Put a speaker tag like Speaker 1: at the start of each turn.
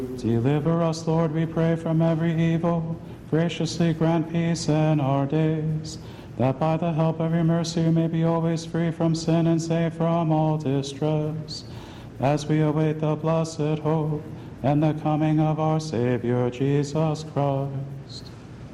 Speaker 1: Deliver us, Lord, we pray, from every evil. Graciously grant peace in our days, that by the help of your mercy we may be always free from sin and safe from all distress, as we await the blessed hope and the coming of our Savior, Jesus Christ.